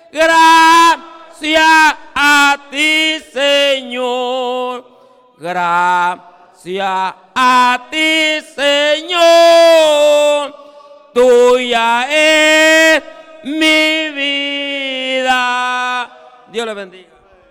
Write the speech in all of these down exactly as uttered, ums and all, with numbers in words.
Gracias a ti, Señor. Gracias a ti, Señor. Tuya es mi vida. Dios le bendiga.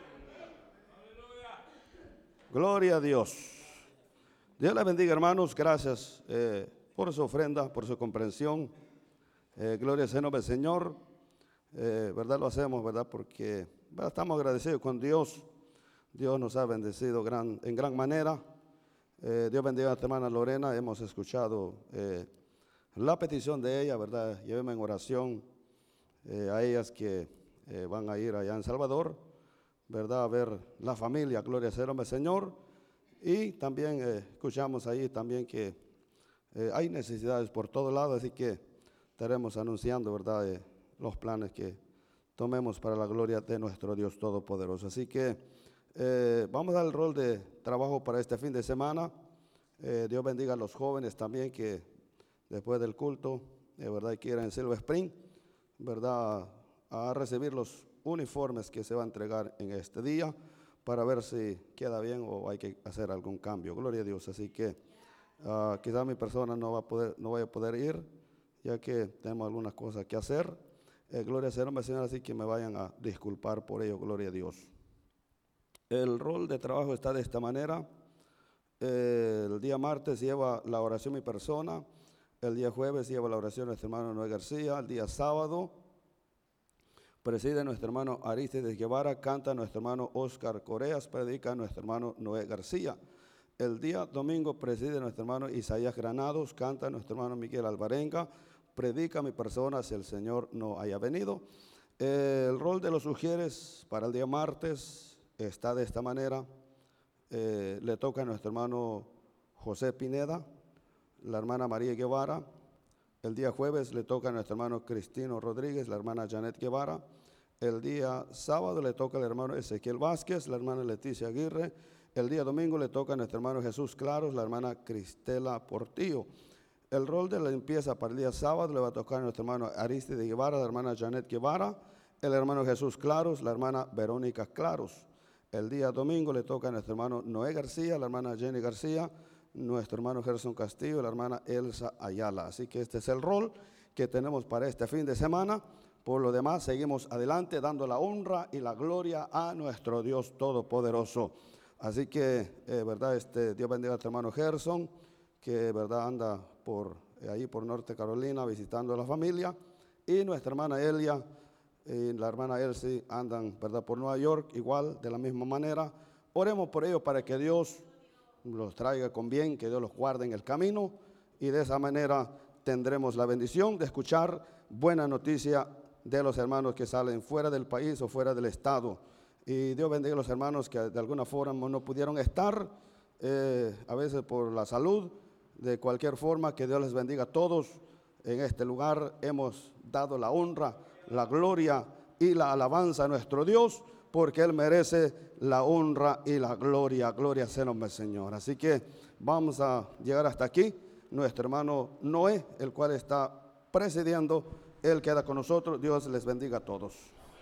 Gloria a Dios. Dios le bendiga, hermanos. Gracias eh, por su ofrenda, por su comprensión. Eh, gloria al nombre del Señor. Eh, ¿Verdad? Lo hacemos, ¿verdad? Porque ¿verdad? Estamos agradecidos con Dios. Dios nos ha bendecido gran, en gran manera. Eh, Dios bendiga a nuestra hermana Lorena. Hemos escuchado eh, la petición de ella, ¿verdad? Lléveme en oración eh, a ellas que eh, van a ir allá en Salvador, ¿verdad? A ver la familia, gloria al nombre del Señor. Y también eh, escuchamos ahí también que eh, hay necesidades por todos lados, así que estaremos anunciando, ¿verdad? Eh, los planes que tomemos para la gloria de nuestro Dios Todopoderoso. Así que eh, vamos a dar el rol de trabajo para este fin de semana. Eh, Dios bendiga a los jóvenes también que después del culto, de verdad, quieren en Silver Spring, verdad, a recibir los uniformes que se va a entregar en este día para ver si queda bien o hay que hacer algún cambio. Gloria a Dios. Así que uh, quizás mi persona no va a poder, no vaya a poder ir, ya que tenemos algunas cosas que hacer. Eh, gloria al nombre del Señor, así que me vayan a disculpar por ello. Gloria a Dios. El rol de trabajo está de esta manera. Eh, el día martes lleva la oración mi persona. El día jueves lleva la oración nuestro hermano Noé García. El día sábado preside nuestro hermano Aristides Guevara. Canta nuestro hermano Oscar Coreas. Predica nuestro hermano Noé García. El día domingo preside nuestro hermano Isaías Granados. Canta nuestro hermano Miguel Alvarenga. Predica mi persona si el Señor no haya venido. Eh, el rol de los sugieres para el día martes está de esta manera. Eh, le toca a nuestro hermano José Pineda, la hermana María Guevara. El día jueves le toca a nuestro hermano Cristino Rodríguez, la hermana Janet Guevara. El día sábado le toca al hermano Ezequiel Vázquez, la hermana Leticia Aguirre. El día domingo le toca a nuestro hermano Jesús Claros, la hermana Cristela Portillo. El rol de la limpieza para el día sábado le va a tocar a nuestro hermano Aristides Guevara, la hermana Janet Guevara, el hermano Jesús Claros, la hermana Verónica Claros. El día domingo le toca a nuestro hermano Noé García, la hermana Jenny García, nuestro hermano Gerson Castillo, la hermana Elsa Ayala. Así que este es el rol que tenemos para este fin de semana. Por lo demás, seguimos adelante dando la honra y la gloria a nuestro Dios Todopoderoso. Así que, eh, verdad, este, Dios bendiga a nuestro hermano Gerson, que verdad anda por eh, ahí por Norte Carolina visitando a la familia, y nuestra hermana Elia y la hermana Elsie andan, verdad, por Nueva York, igual, de la misma manera. Oremos por ellos para que Dios los traiga con bien, que Dios los guarde en el camino, y de esa manera tendremos la bendición de escuchar buena noticia de los hermanos que salen fuera del país o fuera del estado. Y Dios bendiga a los hermanos que de alguna forma no pudieron estar, eh, a veces por la salud. De cualquier forma, que Dios les bendiga a todos. En este lugar hemos dado la honra, la gloria y la alabanza a nuestro Dios, porque Él merece la honra y la gloria. Gloria sea el nombre del Señor. Así que vamos a llegar hasta aquí. Nuestro hermano Noé, el cual está presidiendo, Él queda con nosotros. Dios les bendiga a todos.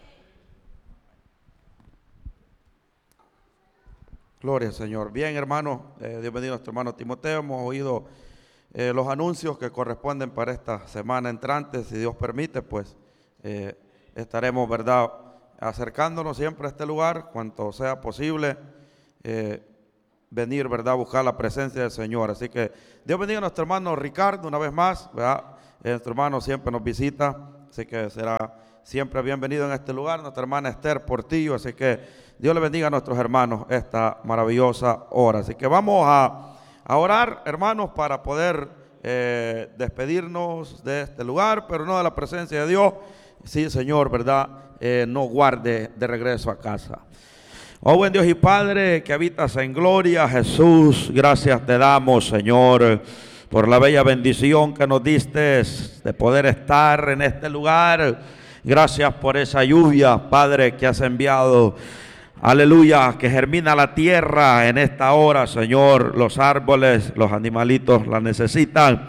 Gloria al Señor. Bien, hermano, eh, Dios bendiga a nuestro hermano Timoteo. Hemos oído eh, los anuncios que corresponden para esta semana entrante. Si Dios permite, pues eh, estaremos, verdad, acercándonos siempre a este lugar, cuanto sea posible, eh, venir, verdad, a buscar la presencia del Señor. Así que Dios bendiga a nuestro hermano Ricardo una vez más, ¿verdad? Eh, nuestro hermano siempre nos visita, así que será siempre bienvenido en este lugar. Nuestra hermana Esther Portillo, así que Dios le bendiga a nuestros hermanos esta maravillosa hora. Así que vamos a, a orar, hermanos, para poder eh, despedirnos de este lugar, pero no de la presencia de Dios. Sí, Señor, ¿verdad? Eh, nos guarde de regreso a casa. Oh, buen Dios y Padre, que habitas en gloria, Jesús, gracias te damos, Señor, por la bella bendición que nos diste de poder estar en este lugar. Gracias por esa lluvia, Padre, que has enviado. Aleluya, que germina la tierra en esta hora, Señor. Los árboles, los animalitos la necesitan.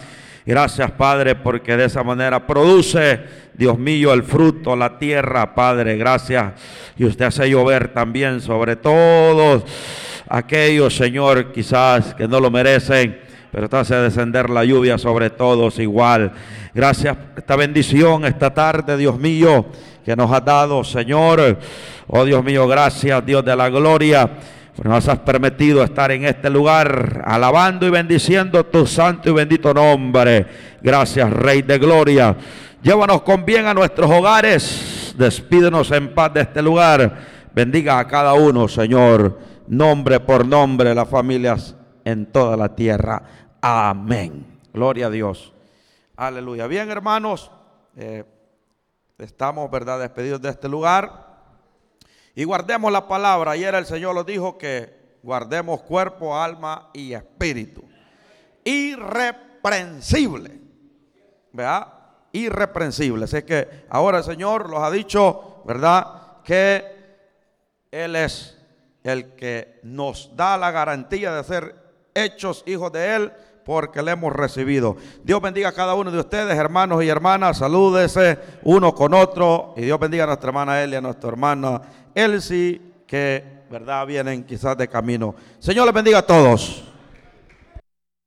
Gracias, Padre, porque de esa manera produce, Dios mío, el fruto, la tierra, Padre. Gracias. Y usted hace llover también sobre todos aquellos, Señor, quizás que no lo merecen, pero te hace descender la lluvia sobre todos igual. Gracias por esta bendición esta tarde, Dios mío, que nos has dado, Señor. Oh Dios mío, gracias, Dios de la gloria, porque nos has permitido estar en este lugar, alabando y bendiciendo tu santo y bendito nombre. Gracias, Rey de gloria. Llévanos con bien a nuestros hogares, despídenos en paz de este lugar. Bendiga a cada uno, Señor, nombre por nombre, las familias en toda la tierra. Amén. Gloria a Dios. Aleluya. Bien, hermanos, eh, estamos, ¿verdad?, despedidos de este lugar. Y guardemos la palabra. Ayer el Señor nos dijo que guardemos cuerpo, alma y espíritu. Irreprensible. ¿Verdad? Irreprensible. Así que ahora el Señor los ha dicho, ¿verdad?, que Él es el que nos da la garantía de ser hechos hijos de Él, porque le hemos recibido. Dios bendiga a cada uno de ustedes, hermanos y hermanas. Salúdese uno con otro. Y Dios bendiga a nuestra hermana Elia, a nuestra hermana Elsie, que, verdad, vienen quizás de camino. Señor les bendiga a todos.